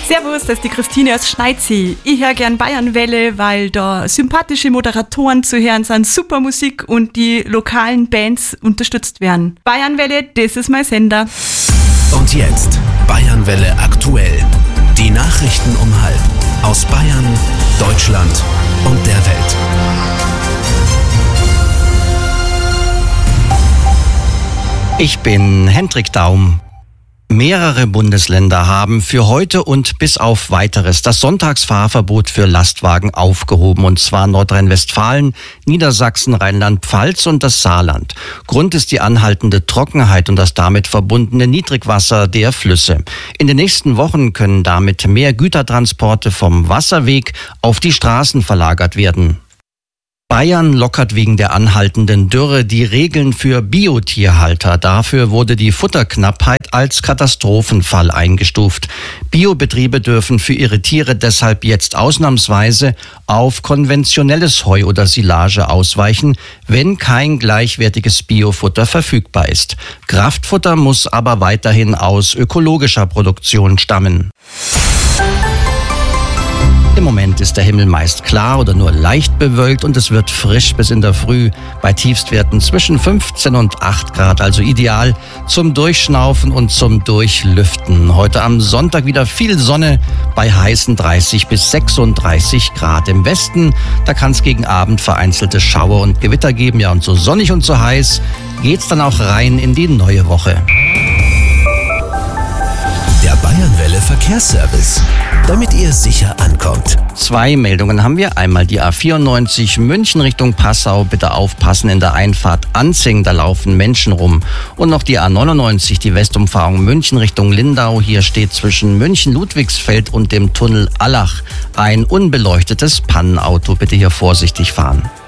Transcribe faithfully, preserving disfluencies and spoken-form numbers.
Servus, das ist die Christine aus Schneidsee. Ich höre gern Bayernwelle, weil da sympathische Moderatoren zu hören sind, super Musik und die lokalen Bands unterstützt werden. Bayernwelle, das ist mein Sender. Und jetzt Bayernwelle aktuell. Die Nachrichten um halb aus Bayern, Deutschland und der Welt. Ich bin Hendrik Daum. Mehrere Bundesländer haben für heute und bis auf Weiteres das Sonntagsfahrverbot für Lastwagen aufgehoben, und zwar Nordrhein-Westfalen, Niedersachsen, Rheinland-Pfalz und das Saarland. Grund ist die anhaltende Trockenheit und das damit verbundene Niedrigwasser der Flüsse. In den nächsten Wochen können damit mehr Gütertransporte vom Wasserweg auf die Straßen verlagert werden. Bayern lockert wegen der anhaltenden Dürre die Regeln für Biotierhalter. Dafür wurde die Futterknappheit als Katastrophenfall eingestuft. Biobetriebe dürfen für ihre Tiere deshalb jetzt ausnahmsweise auf konventionelles Heu oder Silage ausweichen, wenn kein gleichwertiges Biofutter verfügbar ist. Kraftfutter muss aber weiterhin aus ökologischer Produktion stammen. Im Moment ist der Himmel meist klar oder nur leicht bewölkt und es wird frisch bis in der Früh bei Tiefstwerten zwischen fünfzehn und acht Grad, also ideal zum Durchschnaufen und zum Durchlüften. Heute am Sonntag wieder viel Sonne bei heißen dreißig bis sechsunddreißig Grad. Im Westen, da kann es gegen Abend vereinzelte Schauer und Gewitter geben. Ja, und so sonnig und so heiß geht's dann auch rein in die neue Woche. Der Bayernwelle Verkehrsservice, damit ihr sicher ankommt. Zwei Meldungen haben wir. Einmal die A vierundneunzig München Richtung Passau. Bitte aufpassen, in der Einfahrt Anzing, da laufen Menschen rum. Und noch die A neunundneunzig, die Westumfahrung München Richtung Lindau. Hier steht zwischen München-Ludwigsfeld und dem Tunnel Allach ein unbeleuchtetes Pannenauto. Bitte hier vorsichtig fahren.